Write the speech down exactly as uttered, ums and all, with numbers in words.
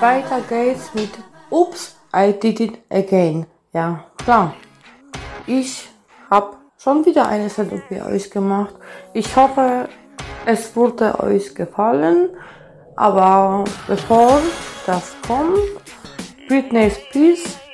weiter geht's mit Oops, I did it again. Ja, klar. Ich habe schon wieder eine Sendung für euch gemacht. Ich hoffe, es wurde euch gefallen. Aber bevor das kommt, Britney Spears